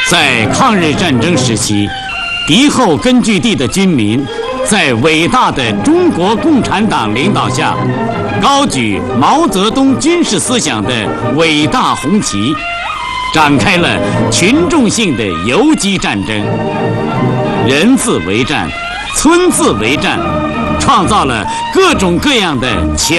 在抗日战争时期，敌后根据地的军民在伟大的中国共产党领导下，高举毛泽东军事思想的伟大红旗，展开了群众性的游击战争。人自为战，村自为战，创造了各种各样的巧